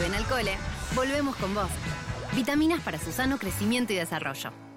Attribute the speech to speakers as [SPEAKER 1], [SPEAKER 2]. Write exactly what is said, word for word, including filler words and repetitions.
[SPEAKER 1] vuelven al cole, volvemos con vos. Vitaminas para su sano crecimiento y desarrollo.